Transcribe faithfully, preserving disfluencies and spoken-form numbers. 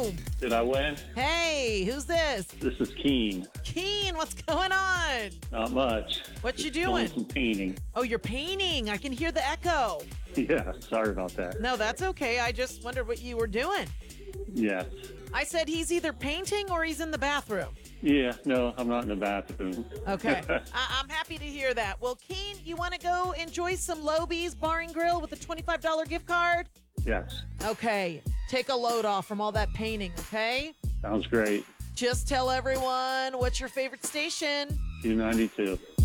home. Did I win? Hey, who's this? This is Keen. Keen, what's going on? Not much. What you Just doing doing? some painting. Oh, you're painting. I can hear the echo. Yeah, sorry about that. No, that's okay. I just wondered what you were doing. Yes. I said he's either painting or he's in the bathroom. Yeah, no, I'm not in the bathroom. Okay. I- I'm happy to hear that. Well, Keen, you want to go enjoy some Lobies Bar and Grill with a twenty-five dollars gift card? Yes. Okay. Take a load off from all that painting, okay? Sounds great. Just tell everyone what's your favorite station. Q ninety-two.